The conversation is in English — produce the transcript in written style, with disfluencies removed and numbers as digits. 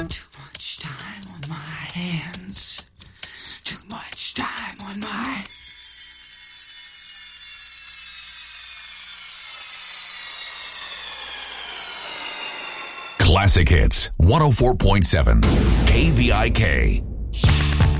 Too much time on my hands. Too much time on my... Classic Hits, 104.7, KVIK.